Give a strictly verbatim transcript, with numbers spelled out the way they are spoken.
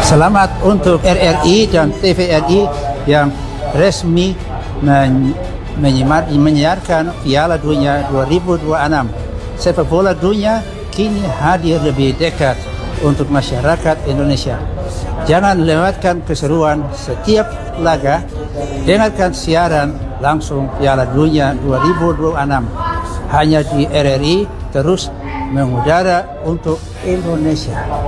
Selamat untuk R R I dan T V R I yang resmi men menyiarkan Piala Dunia dua ribu dua puluh enam. Sepak bola dunia kini hadir lebih dekat untuk masyarakat Indonesia. Jangan lewatkan keseruan setiap laga. Dengarkan siaran langsung Piala Dunia dua ribu dua puluh enam hanya di R R I, terus mengudara untuk Indonesia.